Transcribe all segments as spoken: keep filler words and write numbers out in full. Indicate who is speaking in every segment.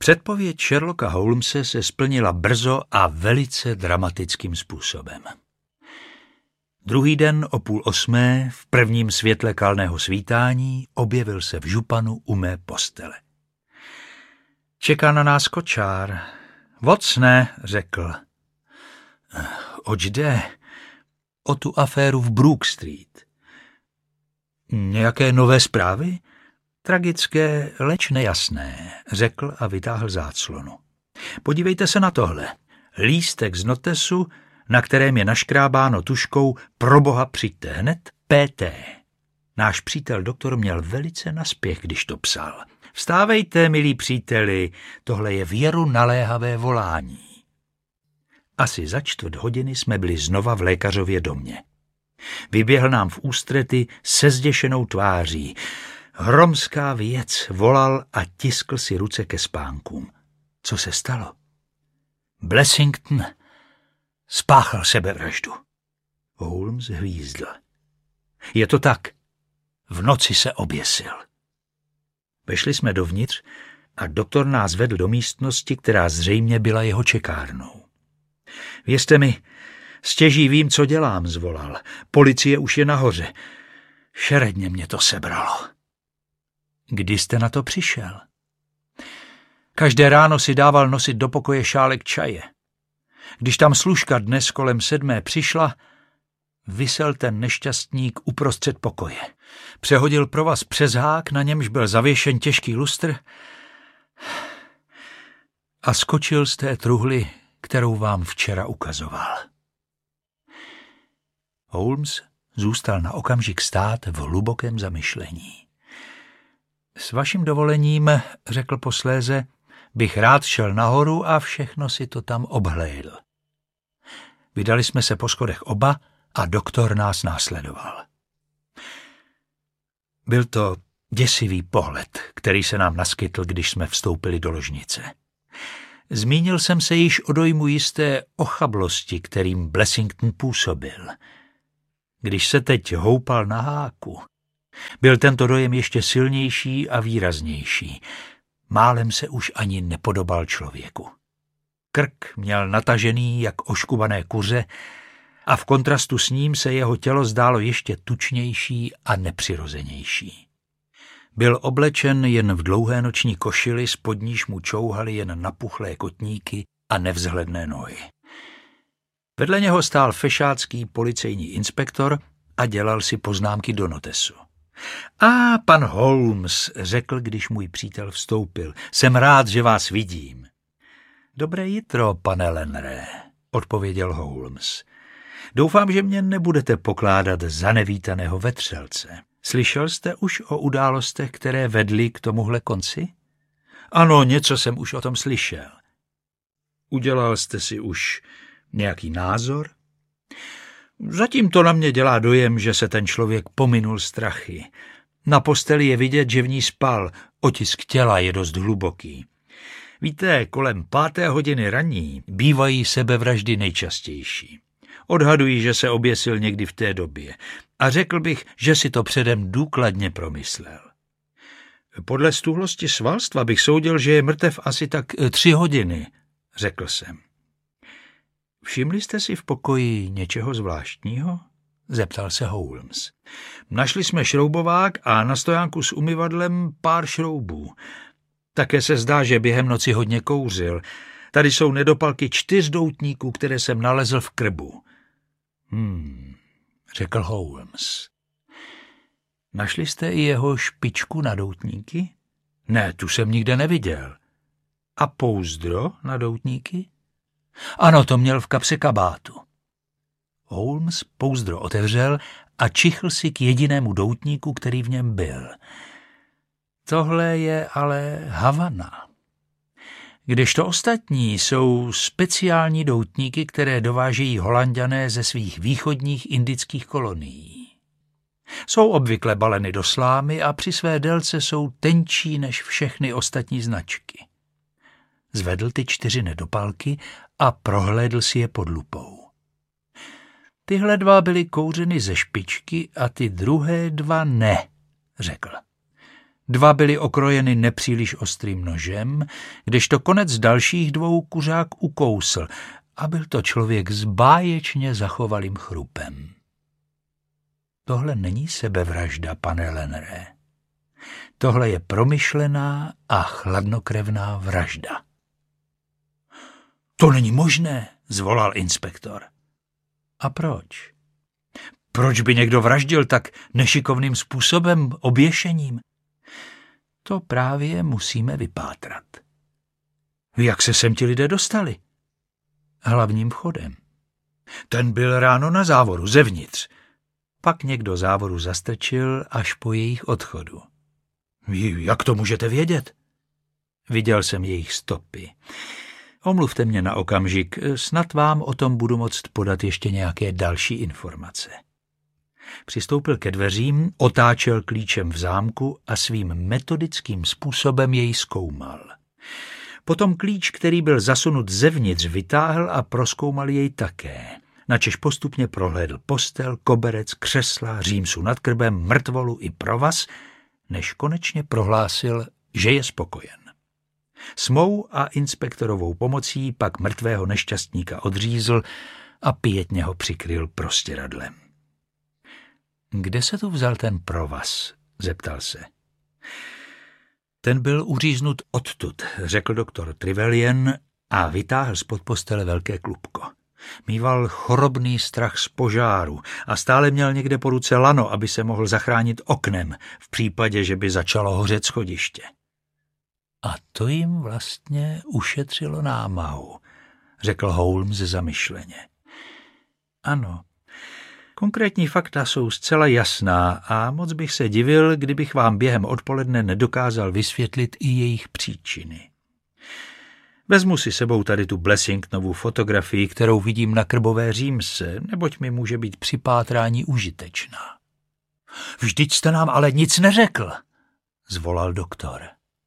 Speaker 1: Předpověď Sherlocka Holmese se splnila brzo a velice dramatickým způsobem. Druhý den o půl osmé, v prvním světle kalného svítání, objevil se v županu u mé postele. Čeká na nás kočár. Vocne, řekl. Oč jde? O tu aféru v Brook Street. Nějaké nové zprávy? Tragické, leč nejasné, řekl a vytáhl záclonu. Podívejte se na tohle. Lístek z notesu, na kterém je naškrábáno tužkou Proboha přijďte hned, P T. Náš přítel doktor měl velice naspěch, když to psal. Vstávejte, milí příteli, tohle je věru naléhavé volání. Asi za čtvrt hodiny jsme byli znova v lékařově domě. Vyběhl nám v ústrety se zděšenou tváří. Hromská věc, volal a tiskl si ruce ke spánkům. Co se stalo? Blessington spáchal sebevraždu. Holmes hvízdl. Je to tak. V noci se oběsil. Vešli jsme dovnitř a doktor nás vedl do místnosti, která zřejmě byla jeho čekárnou. Věřte mi, stěží vím, co dělám, zvolal. Policie už je nahoře. Šeredně mě to sebralo. Kdy jste na to přišel? Každé ráno si dával nosit do pokoje šálek čaje. Když tam služka dnes kolem sedmé přišla, visel ten nešťastník uprostřed pokoje. Přehodil provaz přes hák, na němž byl zavěšen těžký lustr a skočil z té truhly, kterou vám včera ukazoval. Holmes zůstal na okamžik stát v hlubokém zamyšlení. S vaším dovolením, řekl posléze, bych rád šel nahoru a všechno si to tam obhlédl. Vydali jsme se po schodech oba a doktor nás následoval. Byl to děsivý pohled, který se nám naskytl, když jsme vstoupili do ložnice. Zmínil jsem se již o dojmu jisté ochablosti, kterým Blessington působil. Když se teď houpal na háku, byl tento dojem ještě silnější a výraznější. Málem se už ani nepodobal člověku. Krk měl natažený jak oškubané kuře a v kontrastu s ním se jeho tělo zdálo ještě tučnější a nepřirozenější. Byl oblečen jen v dlouhé noční košili, spod níž mu čouhaly jen napuchlé kotníky a nevzhledné nohy. Vedle něho stál fešácký policejní inspektor a dělal si poznámky do notesu. A pan Holmes, řekl, když můj přítel vstoupil, jsem rád, že vás vidím. Dobré jitro, pane Lenré, odpověděl Holmes. Doufám, že mě nebudete pokládat za nevítaného vetřelce. Slyšel jste už o událostech, které vedly k tomuhle konci? Ano, něco jsem už o tom slyšel. Udělal jste si už nějaký názor? Zatím to na mě dělá dojem, že se ten člověk pominul strachy. Na posteli je vidět, že v ní spal, otisk těla je dost hluboký. Víte, kolem páté hodiny raní bývají sebevraždy nejčastější. Odhaduji, že se oběsil někdy v té době a řekl bych, že si to předem důkladně promyslel. Podle stuhlosti svalstva bych soudil, že je mrtev asi tak tři hodiny, řekl jsem. Všimli jste si v pokoji něčeho zvláštního? Zeptal se Holmes. Našli jsme šroubovák a na stojánku s umyvadlem pár šroubů. Také se zdá, že během noci hodně kouřil. Tady jsou nedopalky čtyř doutníků, které jsem nalezl v krbu. Hmm, řekl Holmes. Našli jste i jeho špičku na doutníky? Ne, tu jsem nikde neviděl. A pouzdro na doutníky? Ano, to měl v kapse kabátu. Holmes pouzdro otevřel a čichl si k jedinému doutníku, který v něm byl. Tohle je ale Havana. Kdežto ostatní jsou speciální doutníky, které dovážejí Holanďané ze svých východních indických kolonií. Jsou obvykle baleny do slámy a při své délce jsou tenčí než všechny ostatní značky. Zvedl ty čtyři nedopalky a prohlédl si je pod lupou. Tyhle dva byly kouřeny ze špičky a ty druhé dva ne, řekl. Dva byly okrojeny nepříliš ostrým nožem, kdežto konec dalších dvou kuřák ukousl a byl to člověk s báječně zachovalým chrupem. Tohle není sebevražda, pane Lenere. Tohle je promyšlená a chladnokrevná vražda. To není možné, zvolal inspektor. A proč? Proč by někdo vraždil tak nešikovným způsobem, oběšením? To právě musíme vypátrat. Jak se sem ti lidé dostali? Hlavním vchodem. Ten byl ráno na závoru, zevnitř. Pak někdo závoru zastrčil až po jejich odchodu. Jak to můžete vědět? Viděl jsem jejich stopy. Omluvte mě na okamžik, snad vám o tom budu moct podat ještě nějaké další informace. Přistoupil ke dveřím, otáčel klíčem v zámku a svým metodickým způsobem jej zkoumal. Potom klíč, který byl zasunut zevnitř, vytáhl a prozkoumal jej také. Načež postupně prohlédl postel, koberec, křesla, římsu nad krbem, mrtvolu i provaz, než konečně prohlásil, že je spokojen. S mou a inspektorovou pomocí pak mrtvého nešťastníka odřízl a pětně ho přikryl prostěradlem. Kde se tu vzal ten provaz? Zeptal se. Ten byl uříznut odtud, řekl doktor Trevelyan a vytáhl spod postele velké klubko. Mýval chorobný strach z požáru a stále měl někde po ruce lano, aby se mohl zachránit oknem v případě, že by začalo hořet schodiště. A to jim vlastně ušetřilo námahu, řekl Holmes zamyšleně. Ano, konkrétní fakta jsou zcela jasná a moc bych se divil, kdybych vám během odpoledne nedokázal vysvětlit i jejich příčiny. Vezmu si sebou tady tu Blessingtonovu fotografii, kterou vidím na krbové římse, neboť mi může být při pátrání užitečná. Vždyť jste nám ale nic neřekl, zvolal doktor.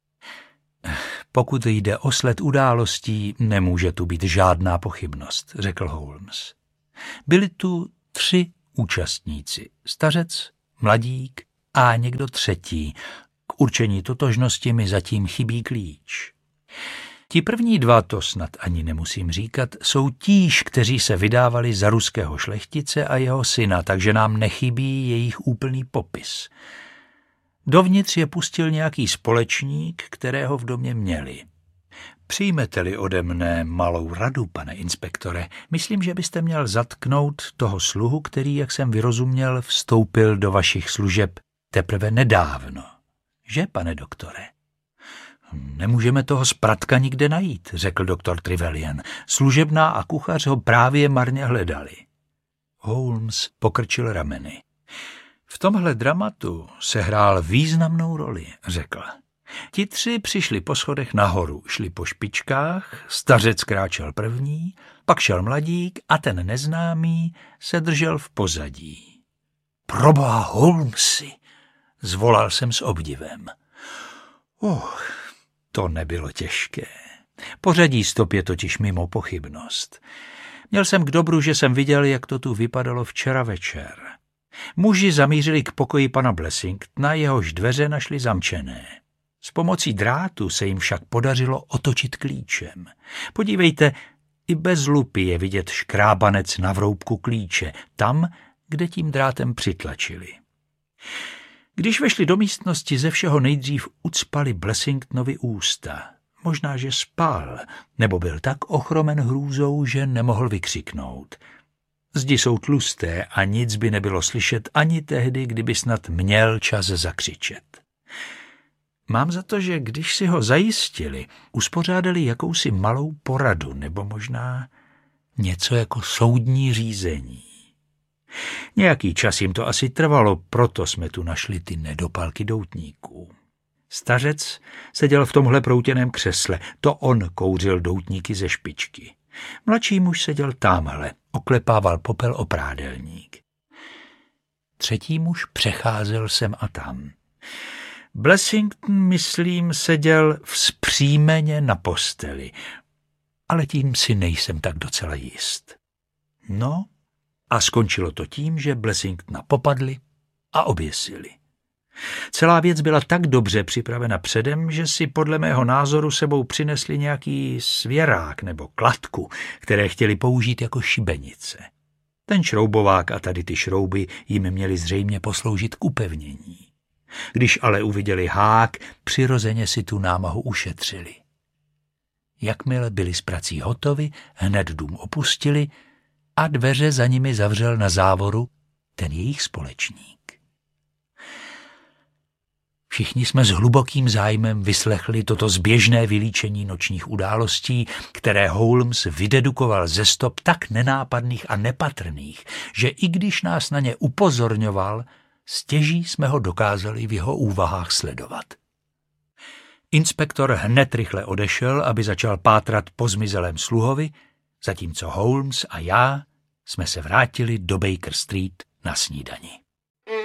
Speaker 1: Pokud jde o sled událostí, nemůže tu být žádná pochybnost, řekl Holmes. Byli tu tři účastníci, stařec, mladík a někdo třetí. K určení totožnosti mi zatím chybí klíč. Ti první dva, to snad ani nemusím říkat, jsou tíž, kteří se vydávali za ruského šlechtice a jeho syna, takže nám nechybí jejich úplný popis. Dovnitř je pustil nějaký společník, kterého v domě měli. Přijmete-li ode mne malou radu, pane inspektore, myslím, že byste měl zatknout toho sluhu, který, jak jsem vyrozuměl, vstoupil do vašich služeb teprve nedávno. Že, pane doktore? Nemůžeme toho spratka nikde najít, řekl doktor Trevelyan. Služebná a kuchař ho právě marně hledali. Holmes pokrčil rameny. V tomhle dramatu se hrál významnou roli, řekl. Ti tři přišli po schodech nahoru, šli po špičkách, stařec kráčel první, pak šel mladík a ten neznámý se držel v pozadí. Proboha, Holmesi, zvolal jsem s obdivem. Oh, to nebylo těžké. Pořadí stop je totiž mimo pochybnost. Měl jsem k dobru, že jsem viděl, jak to tu vypadalo včera večer. Muži zamířili k pokoji pana Blessingtona, jehož dveře našli zamčené. S pomocí drátu se jim však podařilo otočit klíčem. Podívejte, i bez lupy je vidět škrábanec na vroubku klíče, tam, kde tím drátem přitlačili. Když vešli do místnosti, ze všeho nejdřív ucpali Blessingtonovi ústa. Možná, že spal, nebo byl tak ochromen hrůzou, že nemohl vykřiknout. Zdi jsou tlusté a nic by nebylo slyšet ani tehdy, kdyby snad měl čas zakřičet. Mám za to, že když si ho zajistili, uspořádali jakousi malou poradu, nebo možná něco jako soudní řízení. Nějaký čas jim to asi trvalo, proto jsme tu našli ty nedopalky doutníků. Stařec seděl v tomhle proutěném křesle, to on kouřil doutníky ze špičky. Mladší muž seděl támhle, oklepával popel o prádelník. Třetí muž přecházel sem a tam. Blessington, myslím, seděl vzpřímeně na posteli, ale tím si nejsem tak docela jist. No, a skončilo to tím, že Blessingtona popadli a oběsili. Celá věc byla tak dobře připravena předem, že si podle mého názoru sebou přinesli nějaký svěrák nebo kladku, které chtěli použít jako šibenice. Ten šroubovák a tady ty šrouby jim měly zřejmě posloužit k upevnění. Když ale uviděli hák, přirozeně si tu námahu ušetřili. Jakmile byli s prací hotovi, hned dům opustili a dveře za nimi zavřel na závoru ten jejich společník. Všichni jsme s hlubokým zájmem vyslechli toto zběžné vylíčení nočních událostí, které Holmes vydedukoval ze stop tak nenápadných a nepatrných, že i když nás na ně upozorňoval, stěží jsme ho dokázali v jeho úvahách sledovat. Inspektor hned rychle odešel, aby začal pátrat po zmizelém sluhovi, zatímco Holmes a já jsme se vrátili do Baker Street na snídani.